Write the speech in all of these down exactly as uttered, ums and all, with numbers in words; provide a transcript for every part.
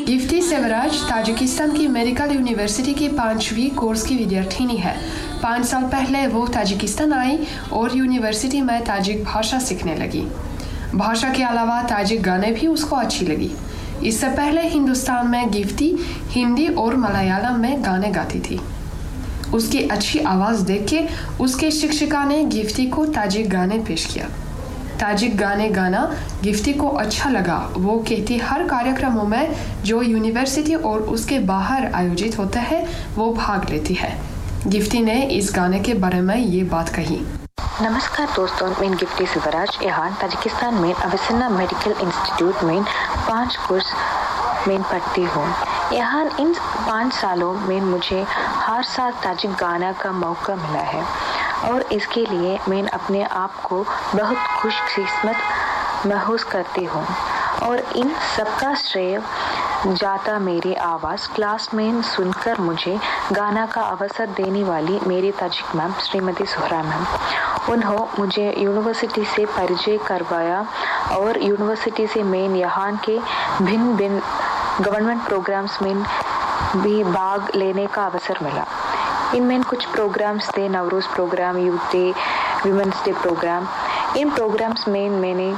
गिफ्ती सेवराज Tajikistan की medical university की पांचवी कोर्स की विद्यार्थिनी है। पाँच साल पहले वो ताजिकिस्तान आई और यूनिवर्सिटी में ताजिक भाषा सीखने लगी। भाषा के अलावा ताजिक गाने भी उसको अच्छी लगी। इससे पहले हिंदुस्तान में गिफ्ती हिंदी और मलयालम में गाने गाती थी। उसकी अच्छी आवाज़ देख के उसके शिक्षिका ने गिफ्ती को ताजिक गाने पेश किया। ताजिक गाने गाना गिफ्ती को अच्छा लगा। वो कहती हर कार्यक्रमों में जो यूनिवर्सिटी और उसके बाहर आयोजित होते हैं वो भाग लेती है। गिफ्ती ने इस गाने के बारे में ये बात कही। नमस्कार दोस्तों, मैं गिफ्ती सेवराज यहाँ ताजिकिस्तान में अविसिना मेडिकल इंस्टीट्यूट में पाँच कोर्स में पढ़ती हूँ। यहाँ इन पाँच सालों में मुझे हर साल ताजिक गाना का मौका मिला है और इसके लिए मैं अपने आप को बहुत खुशकिस्मत महसूस करती हूँ और इन सबका श्रेय जाता मेरी आवाज़ क्लास में सुनकर मुझे गाना का अवसर देने वाली मेरी Tajik ma'am Shrimati Suhra ma'am. उन्होंने मुझे यूनिवर्सिटी से परिचय करवाया और यूनिवर्सिटी से मैं यहाँ के भिन्न भिन्न गवर्नमेंट प्रोग्राम्स में भी भाग लेने का अवसर मिला। इनमें कुछ प्रोग्राम्स थे, Navroz programme, youth day, women's day programme. इन प्रोग्राम्स में मैंने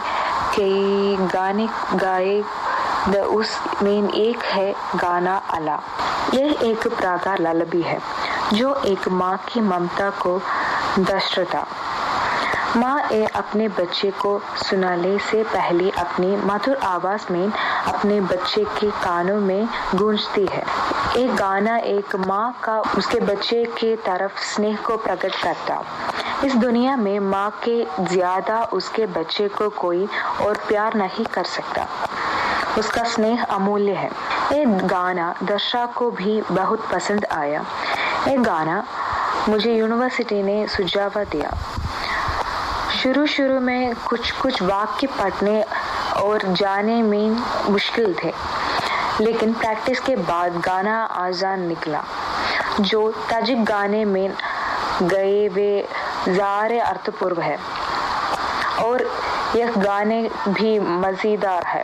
कई गाने गाए। द उस में एक है गाना अला। यह एक प्रकार ललबी है जो एक माँ की ममता को दर्शाता। माँ ए अपने बच्चे को सुनाने से पहले अपनी मधुर आवाज़ में अपने बच्चे के कानों में गूंजती है। एक गाना एक माँ का उसके बच्चे के तरफ स्नेह को प्रकट करता। इस दुनिया में माँ के ज़्यादा उसके बच्चे को कोई और प्यार नहीं कर सकता। उसका स्नेह अमूल्य है। ये गाना दर्शक को भी बहुत पसंद आया। ये गाना मुझे यूनिवर्सिटी ने सुझाव दिया। शुरू शुरू में कुछ कुछ वाक्य पढ़ने और जाने में मुश्किल थे, लेकिन प्रैक्टिस के बाद गाना आसान निकला। जो ताजिक गाने में गए वे ज़्यादा अर्थपूर्ण है और यह गाने भी मज़ेदार है।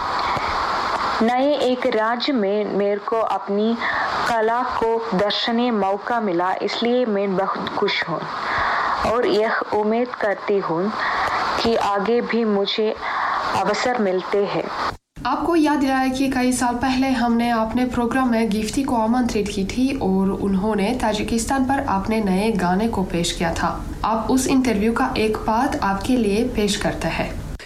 नए एक राज्य में मेरे को अपनी कला को दर्शने मौका मिला, इसलिए मैं बहुत खुश हूँ और यह उम्मीद करती हूँ कि आगे भी मुझे अवसर मिलते हैं। आपको याद दिलाया कि कई साल पहले हमने अपने प्रोग्राम में गिफ्ती को आमंत्रित की थी और उन्होंने ताजिकिस्तान पर अपने नए गाने को पेश किया था। आप उस इंटरव्यू का एक पार्ट आपके लिए पेश करते हैं।